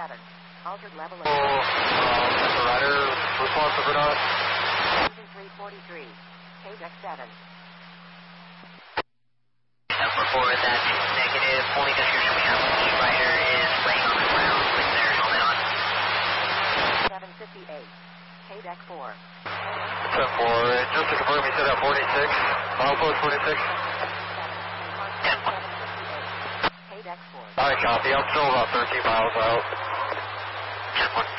7. Altered level of... Rider, responsive or not? 343. KDEX 7. Report that negative. Only description we have of the rider is laying on the ground with their helmet on. 758. KDEX 4. 7-4, just to confirm, you said at 46. Milepost 46. 758. KDEX 4. Alright, copy. I'm still about 13 miles out. 10-1.